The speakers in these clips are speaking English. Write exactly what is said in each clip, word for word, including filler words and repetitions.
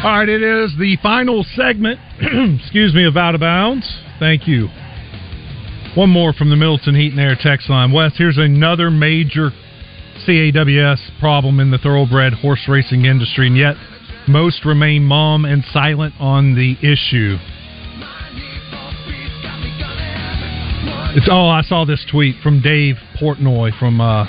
right, it is the final segment, excuse me, of Out of Bounds. Thank you. One more from the Middleton Heat and Air text line. Wes, here's another major C A W S problem in the thoroughbred horse racing industry, and yet most remain mum and silent on the issue. It's oh, I saw this tweet from Dave Portnoy from. Uh,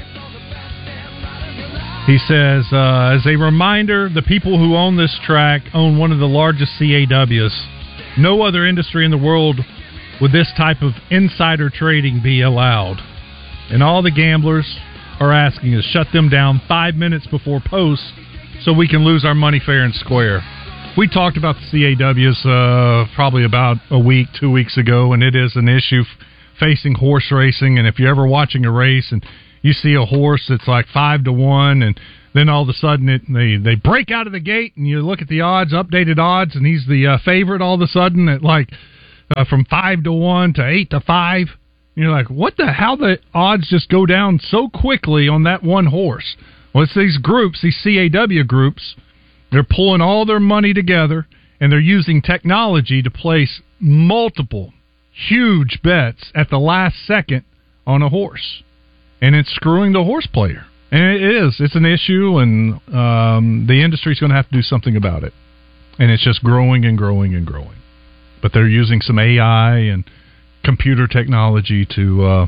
he says, uh, as a reminder, the people who own this track own one of the largest C A Ws. No other industry in the world would this type of insider trading be allowed. And all the gamblers are asking us shut them down five minutes before post so we can lose our money fair and square. We talked about the C A Ws uh, probably about a week, two weeks ago, and it is an issue f- facing horse racing. And if you're ever watching a race and you see a horse that's like five to one, and then all of a sudden it, they, they break out of the gate, and you look at the odds, updated odds, and he's the uh, favorite all of a sudden at like uh, from five to one to eight to five. And you're like, what the how the odds just go down so quickly on that one horse? Well, it's these groups, these C A W groups. They're pulling all their money together, and they're using technology to place multiple huge bets at the last second on a horse. And it's screwing the horse player. And it is. It's an issue, and um, the industry's going to have to do something about it. And it's just growing and growing and growing. But they're using some A I and computer technology to uh,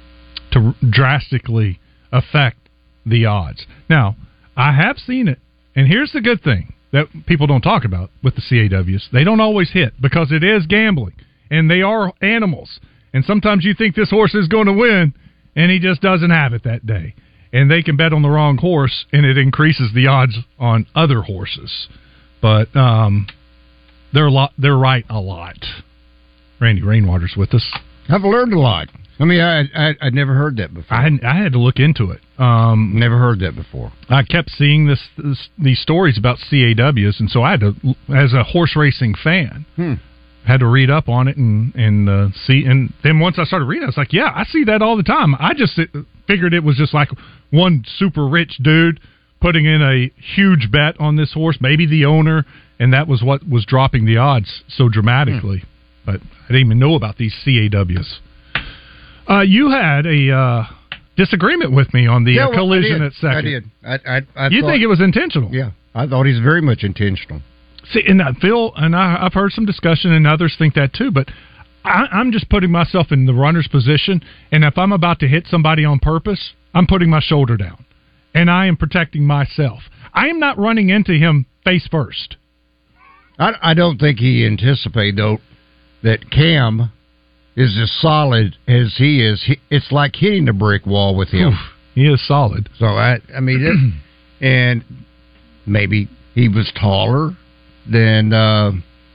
to drastically affect the odds. Now, I have seen it. And here's the good thing that people don't talk about with the C A Ws. They don't always hit because it is gambling, and they are animals. And sometimes you think this horse is going to win, and he just doesn't have it that day. And they can bet on the wrong horse, and it increases the odds on other horses. But um, they're a lot, they're right a lot. Randy Rainwater's with us. I've learned a lot. I mean, I, I I'd never heard that before. I I had to look into it. Um, never heard that before. I kept seeing this, this these stories about C A Ws, and so I had to, as a horse racing fan, hmm. had to read up on it and and uh, see. And then once I started reading, I was like, yeah, I see that all the time. I just figured it was just like one super rich dude putting in a huge bet on this horse, maybe the owner, and that was what was dropping the odds so dramatically. Hmm. But I didn't even know about these C A Ws. Uh, you had a uh, disagreement with me on the yeah, uh, collision well, at second. I did. I, I, I you thought, think it was intentional? Yeah, I thought he's very much intentional. See, and uh, Phil and I, I've heard some discussion, and others think that too. But I, I'm just putting myself in the runner's position, and if I'm about to hit somebody on purpose, I'm putting my shoulder down, and I am protecting myself. I am not running into him face first. I, I don't think he anticipated though that Cam is as solid as he is. He, it's like hitting a brick wall with him. Oof, he is solid. So, I I mean, it, and maybe he was taller than uh,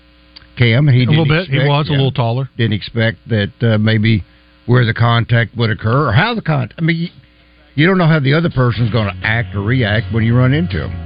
Cam. He a little bit. Expect, he was yeah, a little taller. Didn't expect that uh, maybe where the contact would occur or how the contact. I mean, you, you don't know how the other person's going to act or react when you run into him.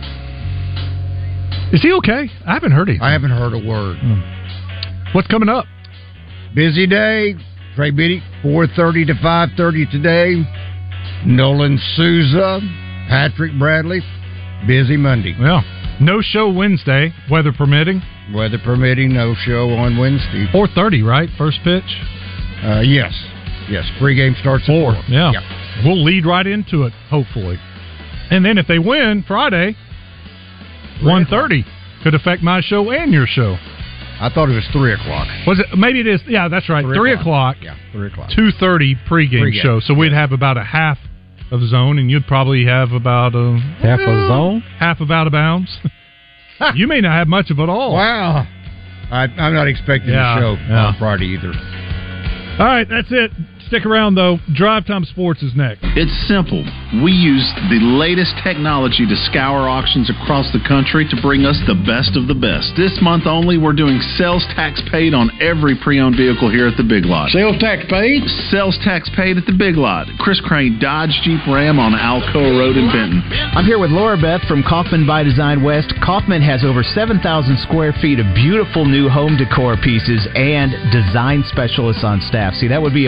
Is he okay? I haven't heard anything. I haven't heard a word. Hmm. What's coming up? Busy day. Trey Biddy, four thirty to five thirty today. Nolan Souza, Patrick Bradley. Busy Monday. Well, no show Wednesday, weather permitting. Weather permitting, no show on Wednesday. four thirty, right? First pitch? Uh, yes. Yes, pregame starts at four. Yeah. yeah. We'll lead right into it, hopefully. And then if they win Friday, one thirty could affect my show and your show. I thought it was three o'clock. Was it? Maybe it is. Yeah, that's right. three, three o'clock. o'clock. Yeah, three o'clock. two thirty pregame, pregame show. So we'd have about a half of zone, and you'd probably have about a... Half a zone? Half of out of bounds. You may not have much of it all. Wow. I, I'm not expecting yeah, a show yeah. on Friday either. All right, that's it. Stick around, though. Drive Time Sports is next. It's simple. We use the latest technology to scour auctions across the country to bring us the best of the best. This month only, we're doing sales tax paid on every pre-owned vehicle here at the Big Lot. Sales tax paid? Sales tax paid at the Big Lot. Chris Crane Dodge Jeep Ram on Alcoa Road in Benton. I'm here with Laura Beth from Kaufman by Design West. Kaufman has over seven thousand square feet of beautiful new home decor pieces and design specialists on staff. See, that would be important for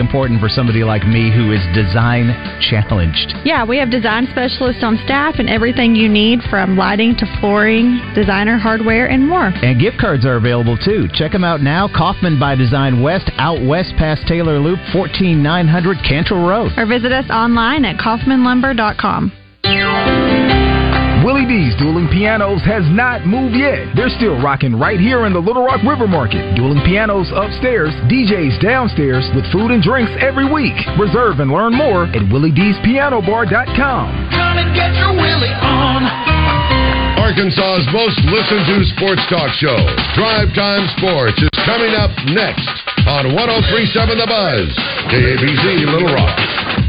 for somebody like me who is design challenged. Yeah, we have design specialists on staff and everything you need from lighting to flooring, designer hardware, and more. And gift cards are available too. Check them out now. Kaufman by Design West, out west past Taylor Loop, fourteen nine hundred Cantrell Road. Or visit us online at kaufman lumber dot com. Willie D's Dueling Pianos has not moved yet. They're still rocking right here in the Little Rock River Market. Dueling Pianos upstairs, D Js downstairs with food and drinks every week. Reserve and learn more at willie d's piano bar dot com. Come and get your Willie on. Arkansas's most listened to sports talk show, Drive Time Sports, is coming up next on one oh three point seven The Buzz, K A B C Little Rock.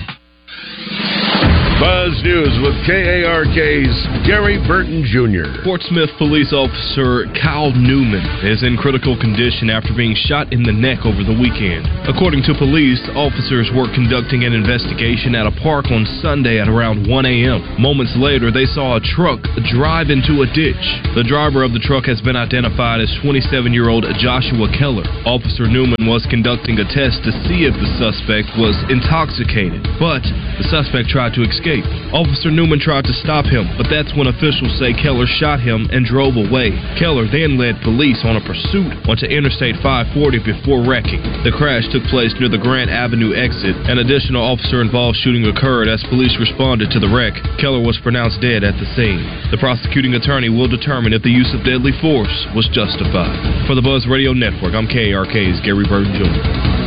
Buzz News with K A R K's Gary Burton Junior Fort Smith police officer Kyle Newman is in critical condition after being shot in the neck over the weekend. According to police, officers were conducting an investigation at a park on Sunday at around one a.m. Moments later, they saw a truck drive into a ditch. The driver of the truck has been identified as twenty-seven-year-old Joshua Keller. Officer Newman was conducting a test to see if the suspect was intoxicated, but the suspect tried to escape. Officer Newman tried to stop him, but that's when officials say Keller shot him and drove away. Keller then led police on a pursuit onto Interstate five forty before wrecking. The crash took place near the Grant Avenue exit. An additional officer-involved shooting occurred as police responded to the wreck. Keller was pronounced dead at the scene. The prosecuting attorney will determine if the use of deadly force was justified. For the Buzz Radio Network, I'm K A R K's Gary Burton Junior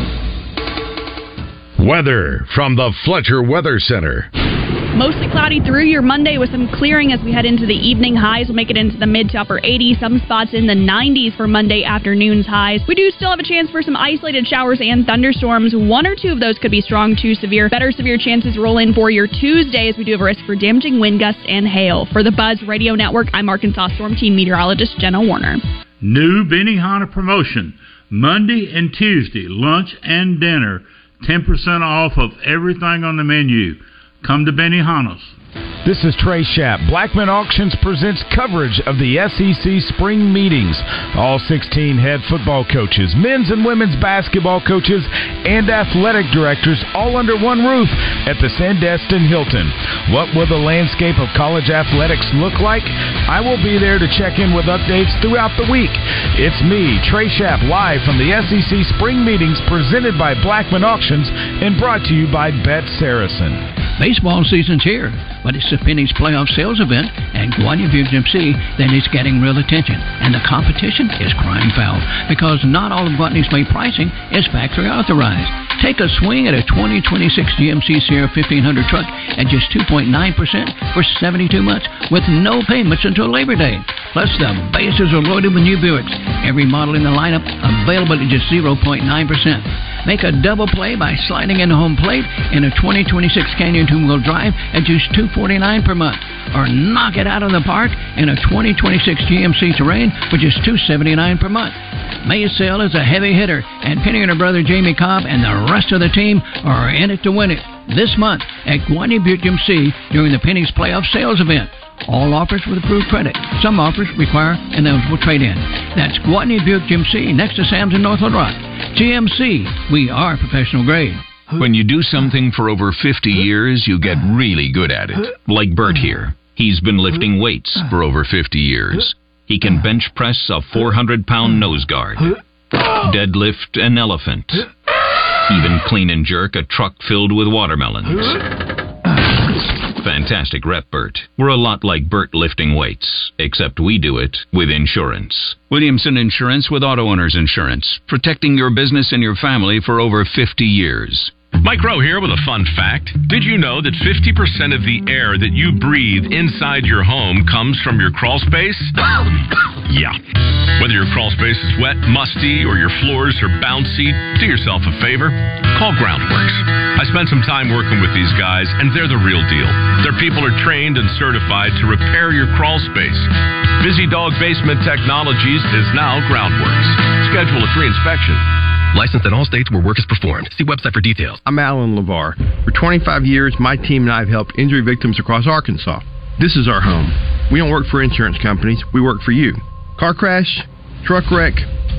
Weather from the Fletcher Weather Center. Mostly cloudy through your Monday with some clearing as we head into the evening. Highs will make it into the mid to upper eighties. Some spots in the nineties for Monday afternoon's highs. We do still have a chance for some isolated showers and thunderstorms. One or two of those could be strong to severe. Better severe chances roll in for your Tuesday as we do have a risk for damaging wind gusts and hail. For the Buzz Radio Network, I'm Arkansas Storm Team meteorologist Jenna Warner. New Benihana promotion. Monday and Tuesday, lunch and dinner. ten percent off of everything on the menu. Come to Benihana's. This is Trey Schapp. Blackman Auctions presents coverage of the S E C spring meetings. All sixteen head football coaches, men's and women's basketball coaches, and athletic directors all under one roof at the Sandestin Hilton. What will the landscape of college athletics look like? I will be there to check in with updates throughout the week. It's me, Trey Schapp, live from the S E C spring meetings presented by Blackman Auctions and brought to you by Bet Saracen. Baseball season's here, but it's the Penny's playoff sales event at Guadalupe G M C that is getting real attention, and the competition is crying foul because not all of Guadalupe's May pricing is factory authorized. Take a swing at a twenty twenty-six G M C Sierra fifteen hundred truck at just two point nine percent for seventy-two months with no payments until Labor Day. Plus, the bases are loaded with new Buicks. Every model in the lineup available at just zero point nine percent. Make a double play by sliding in the home plate in a twenty twenty-six Canyon two-wheel drive at just two hundred forty-nine dollars per month. Or knock it out of the park in a twenty twenty-six G M C Terrain for just two hundred seventy-nine dollars per month. May's sale is a heavy hitter, and Penny and her brother Jamie Cobb and the rest of the team are in it to win it this month at Guadalupe G M C during the Penny's playoff sales event. All offers with approved credit. Some offers require an eligible trade-in. That's Guadalupe Buick G M C next to Sam's in North Little Rock. G M C, we are professional grade. When you do something for over fifty years, you get really good at it. Like Bert here. He's been lifting weights for over fifty years. He can bench press a four hundred pound nose guard, deadlift an elephant, even clean and jerk a truck filled with watermelons. Fantastic rep, Bert. We're a lot like Bert lifting weights, except we do it with insurance. Williamson Insurance with Auto Owners Insurance, protecting your business and your family for over fifty years. Mike Rowe here with a fun fact. Did you know that fifty percent of the air that you breathe inside your home comes from your crawl space? Yeah. Whether your crawl space is wet, musty, or your floors are bouncy, do yourself a favor. Call Groundworks. I spent some time working with these guys, and they're the real deal. Their people are trained and certified to repair your crawl space. Busy Dog Basement Technologies is now Groundworks. Schedule a free inspection. Licensed in all states where work is performed. See website for details. I'm Alan LeVar. For twenty-five years, my team and I have helped injury victims across Arkansas. This is our home. We don't work for insurance companies. We work for you. Car crash, truck wreck,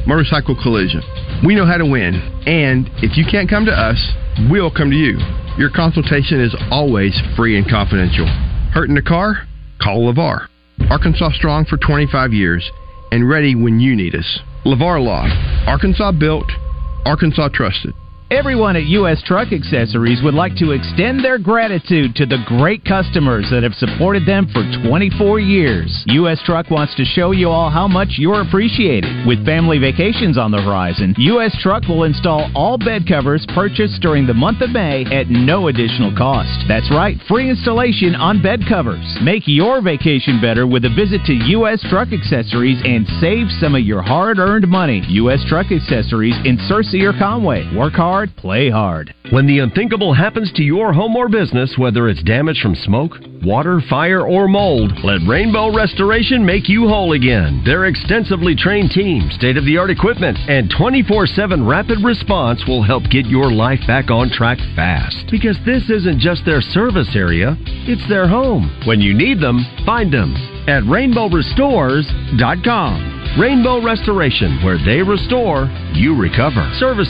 Motorcycle Collision. We know how to win, and if you can't come to us, we'll come to you. Your consultation is always free and confidential. Hurt in the car? Call LeVar. Arkansas strong for twenty-five years and ready when you need us. LeVar Law. Arkansas built, Arkansas trusted. Everyone at U S Truck Accessories would like to extend their gratitude to the great customers that have supported them for twenty-four years. U S Truck wants to show you all how much you're appreciated. With family vacations on the horizon, U S Truck will install all bed covers purchased during the month of May at no additional cost. That's right, free installation on bed covers. Make your vacation better with a visit to U S Truck Accessories and save some of your hard-earned money. U S Truck Accessories in Searcy or Conway. Work hard, play hard. When the unthinkable happens to your home or business, whether it's damage from smoke, water, fire, or mold, let Rainbow Restoration make you whole again. Their extensively trained team, state-of-the-art equipment, and twenty-four seven rapid response will help get your life back on track fast. Because this isn't just their service area, it's their home. When you need them, find them at rainbow restores dot com. Rainbow Restoration, where they restore, you recover. Service